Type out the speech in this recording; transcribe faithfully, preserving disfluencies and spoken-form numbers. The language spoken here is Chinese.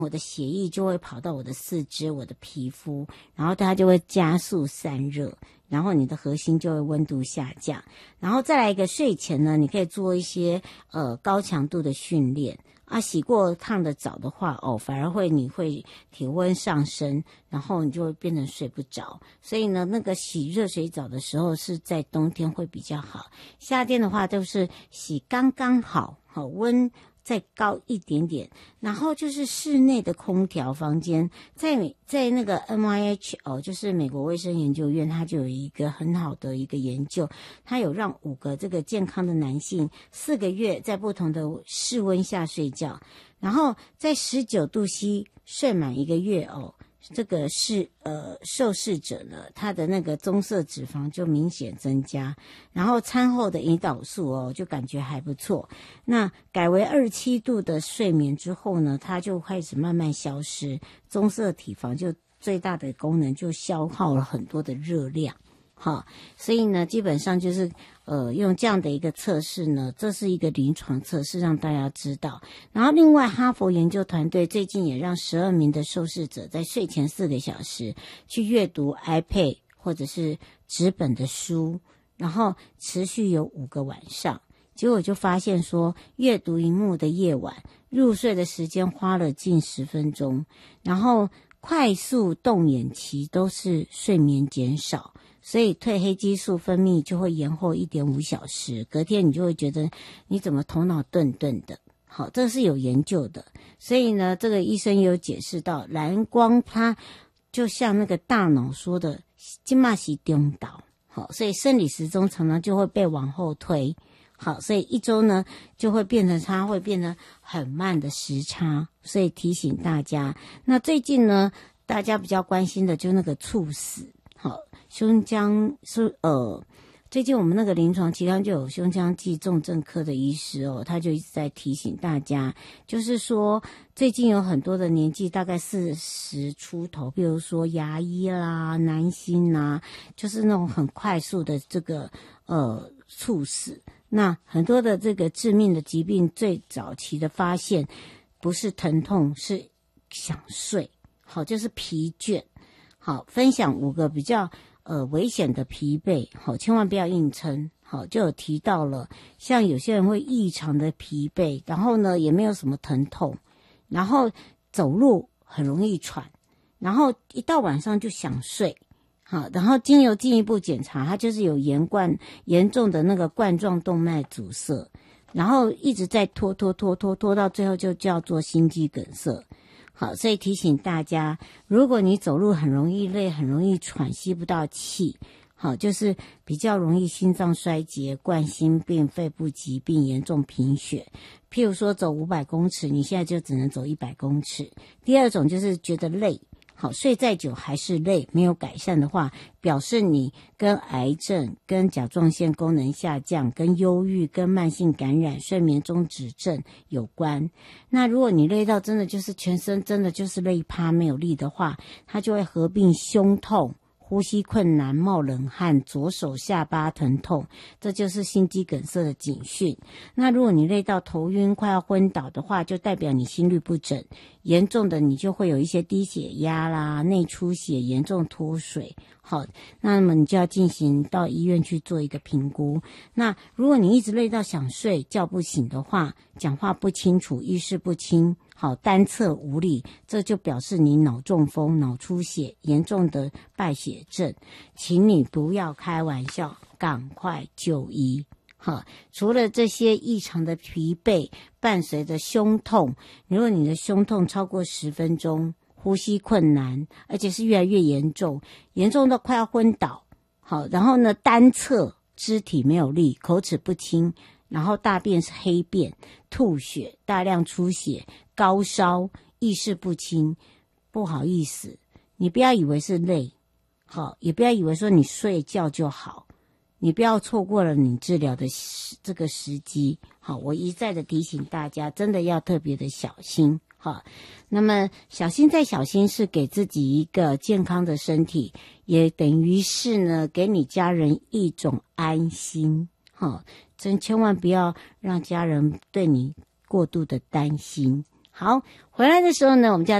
我的血液就会跑到我的四肢、我的皮肤，然后它就会加速散热，然后你的核心就会温度下降。然后再来一个，睡前呢，你可以做一些呃高强度的训练啊。洗过烫的澡的话，哦，反而会你会体温上升，然后你就会变成睡不着。所以呢，那个洗热水澡的时候是在冬天会比较好，夏天的话都是洗刚刚好，好温。再高一点点，然后就是室内的空调房间，在在那个 N I H 哦，就是美国卫生研究院，它就有一个很好的一个研究，它有让五个这个健康的男性四个月在不同的室温下睡觉，然后在十九度 C 睡满一个月哦。这个是呃受试者呢，他的那个棕色脂肪就明显增加，然后餐后的胰岛素哦就感觉还不错。那改为二十七度的睡眠之后呢，它就开始慢慢消失，棕色体房就最大的功能就消耗了很多的热量。好，所以呢，基本上就是呃用这样的一个测试呢，这是一个临床测试，让大家知道。然后另外，哈佛研究团队最近也让十二名的受试者在睡前四个小时去阅读 iPad 或者是纸本的书，然后持续有五个晚上。结果就发现说，阅读萤幕的夜晚，入睡的时间花了近十分钟，然后快速动眼期都是睡眠减少。所以褪黑激素分泌就会延后 一点五小时，隔天你就会觉得你怎么头脑钝钝的。好，这是有研究的。所以呢，这个医生也有解释到，蓝光它就像那个大脑说的现在是颠倒。好，所以生理时钟常常就会被往后推。好，所以一周呢就会变成它会变成很慢的时差，所以提醒大家。那最近呢，大家比较关心的就那个猝死。好，胸腔是呃，最近我们那个临床期刊就有胸腔暨重症科的医师哦，他就一直在提醒大家，就是说最近有很多的年纪大概四十出头，比如说牙医啦、男星啦，就是那种很快速的这个呃猝死。那很多的这个致命的疾病，最早期的发现不是疼痛，是想睡，好，就是疲倦。好，分享五个比较呃危险的疲惫，好，千万不要硬撑。好，就有提到了，像有些人会异常的疲惫，然后呢也没有什么疼痛，然后走路很容易喘，然后一到晚上就想睡。好，然后经由进一步检查，它就是有严冠严重的那个冠状动脉阻塞，然后一直在拖拖拖拖拖到最后就叫做心肌梗塞。好，所以提醒大家，如果你走路很容易累，很容易喘，吸不到气，好，就是比较容易心脏衰竭、冠心病、肺部疾病、严重贫血。譬如说走五百公尺，你现在就只能走一百公尺。第二种就是觉得累，好，睡再久还是累，没有改善的话，表示你跟癌症、跟甲状腺功能下降、跟忧郁、跟慢性感染、睡眠中止症有关。那如果你累到真的就是全身真的就是累趴没有力的话，它就会合并胸痛、呼吸困难、冒冷汗、左手下巴疼痛，这就是心肌梗塞的警讯。那如果你累到头晕快要昏倒的话，就代表你心律不整，严重的你就会有一些低血压啦、内出血、严重脱水。好，那么你就要进行到医院去做一个评估。那如果你一直累到想睡觉不醒的话，讲话不清楚、意识不清，好，单侧无力，这就表示你脑中风、脑出血、严重的败血症，请你不要开玩笑，赶快就医。好，除了这些异常的疲惫，伴随着胸痛，如果你的胸痛超过十分钟，呼吸困难，而且是越来越严重，严重到快要昏倒。好，然后呢，单侧肢体没有力，口齿不清，然后大便是黑便，吐血，大量出血，高烧，意识不清，不好意思，你不要以为是累，好，也不要以为说你睡觉就好，你不要错过了你治疗的这个时机。好，我一再的提醒大家，真的要特别的小心。好，那么小心再小心是给自己一个健康的身体，也等于是呢给你家人一种安心。好，真千万不要让家人对你过度的担心。 好，回来的时候呢，我们就要